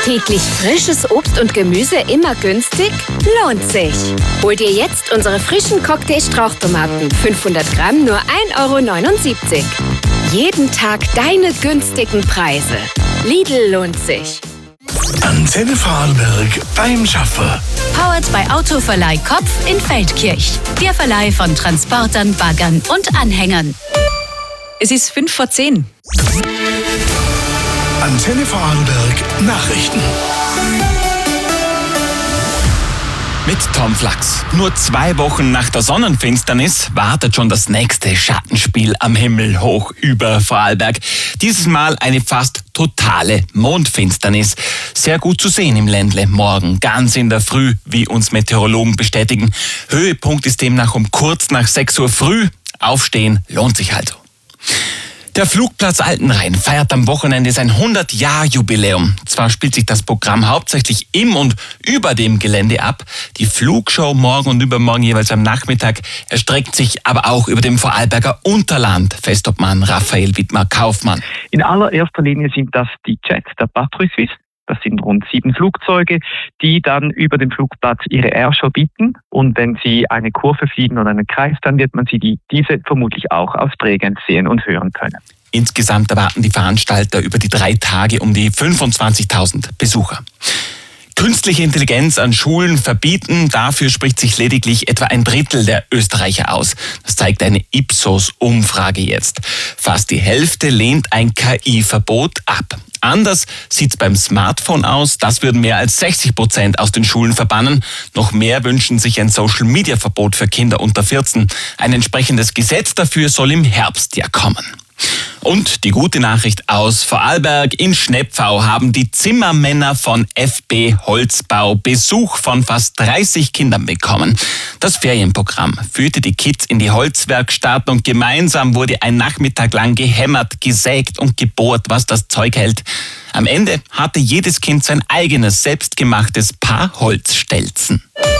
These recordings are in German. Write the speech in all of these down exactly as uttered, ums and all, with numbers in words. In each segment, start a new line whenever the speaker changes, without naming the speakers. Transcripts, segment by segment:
Täglich frisches Obst und Gemüse immer günstig? Lohnt sich. Hol dir jetzt unsere frischen Cocktail-Strauchtomaten. fünfhundert Gramm nur ein Euro neunundsiebzig. Jeden Tag deine günstigen Preise. Lidl lohnt sich.
Antenne Vorarlberg beim Schaffer.
Powered bei Autoverleih Kopf in Feldkirch. Der Verleih von Transportern, Baggern und Anhängern.
Es ist fünf vor zehn.
Antenne Vorarlberg Nachrichten.
Mit Tom Flachs. Nur zwei Wochen nach der Sonnenfinsternis wartet schon das nächste Schattenspiel am Himmel hoch über Vorarlberg. Dieses Mal eine fast totale Mondfinsternis. Sehr gut zu sehen im Ländle morgen, ganz in der Früh, wie uns Meteorologen bestätigen. Höhepunkt ist demnach um kurz nach sechs Uhr früh. Aufstehen lohnt sich also. Der Flugplatz Altenrhein feiert am Wochenende sein hundert-Jahr-Jubiläum. Zwar spielt sich das Programm hauptsächlich im und über dem Gelände ab. Die Flugshow morgen und übermorgen jeweils am Nachmittag erstreckt sich aber auch über dem Vorarlberger Unterland. Festobmann Raphael Wittmar-Kaufmann.
In allererster Linie sind das die Jets der Patrouille Suisse. Das sind rund sieben Flugzeuge, die dann über den Flugplatz ihre Airshow bieten. Und wenn sie eine Kurve fliegen oder einen Kreis, dann wird man sie die, diese vermutlich auch aus Bregenz sehen und hören können.
Insgesamt erwarten die Veranstalter über die drei Tage um die fünfundzwanzigtausend Besucher. Künstliche Intelligenz an Schulen verbieten, dafür spricht sich lediglich etwa ein Drittel der Österreicher aus. Das zeigt eine Ipsos-Umfrage jetzt. Fast die Hälfte lehnt ein K I-Verbot ab. Anders sieht's beim Smartphone aus. Das würden mehr als sechzig Prozent aus den Schulen verbannen. Noch mehr wünschen sich ein Social-Media-Verbot für Kinder unter vierzehn. Ein entsprechendes Gesetz dafür soll im Herbst ja kommen. Und die gute Nachricht aus Vorarlberg: in Schnepfau haben die Zimmermänner von F B Holzbau Besuch von fast dreißig Kindern bekommen. Das Ferienprogramm führte die Kids in die Holzwerkstatt und gemeinsam wurde ein Nachmittag lang gehämmert, gesägt und gebohrt, was das Zeug hält. Am Ende hatte jedes Kind sein eigenes, selbstgemachtes Paar Holzstelzen.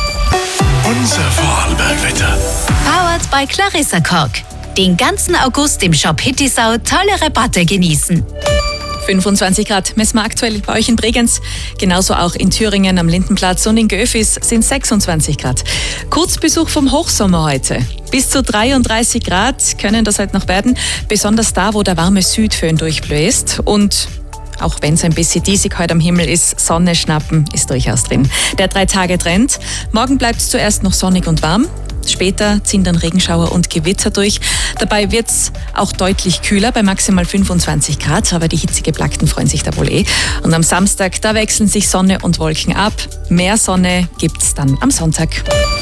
Unser Vorarlbergwetter.
Powered by Clarissa Kork. Den ganzen August im Shop Hittisau tolle Rabatte genießen.
fünfundzwanzig Grad messen wir aktuell bei euch in Bregenz. Genauso auch in Thüringen am Lindenplatz und in Göfis sind sechsundzwanzig Grad. Kurzbesuch vom Hochsommer heute. Bis zu dreiunddreißig Grad können das heute noch werden. Besonders da, wo der warme Südföhn durchbläst. Und auch wenn es ein bisschen diesig heute am Himmel ist, Sonne schnappen ist durchaus drin. Der Drei-Tage-Trend. Morgen bleibt es zuerst noch sonnig und warm. Später ziehen dann Regenschauer und Gewitter durch. Dabei wird es auch deutlich kühler, bei maximal fünfundzwanzig Grad. Aber die Hitzegeplagten freuen sich da wohl eh. Und am Samstag, da wechseln sich Sonne und Wolken ab. Mehr Sonne gibt's dann am Sonntag.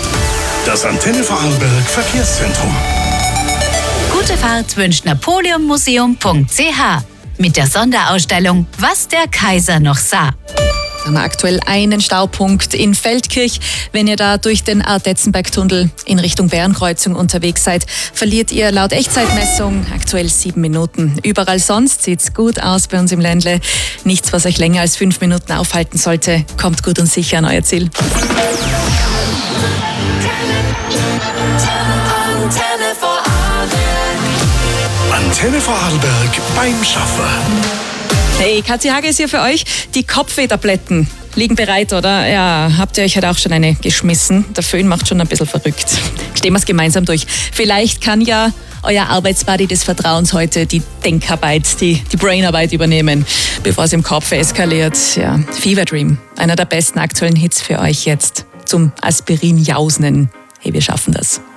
Das Antenne Vorarlberg Verkehrszentrum.
Gute Fahrt wünscht napoleon museum punkt c h mit der Sonderausstellung Was der Kaiser noch sah.
Da haben wir aktuell einen Staupunkt in Feldkirch. Wenn ihr da durch den Art-Detzenberg-Tunnel in Richtung Bärenkreuzung unterwegs seid, verliert ihr laut Echtzeitmessung aktuell sieben Minuten. Überall sonst sieht's gut aus bei uns im Ländle. Nichts, was euch länger als fünf Minuten aufhalten sollte. Kommt gut und sicher an euer Ziel.
Antenne Vorarlberg beim Schaffer.
Hey, Kathi Hage ist hier für euch. Die Kopfwehtabletten liegen bereit, oder? Ja, habt ihr euch halt auch schon eine geschmissen? Der Föhn macht schon ein bisschen verrückt. Stehen wir es gemeinsam durch. Vielleicht kann ja euer Arbeitsbuddy des Vertrauens heute die Denkarbeit, die, die Brainarbeit übernehmen, bevor es im Kopf eskaliert. Ja, Fever Dream, einer der besten aktuellen Hits für euch jetzt zum Aspirin-Jausnen. Hey, wir schaffen das.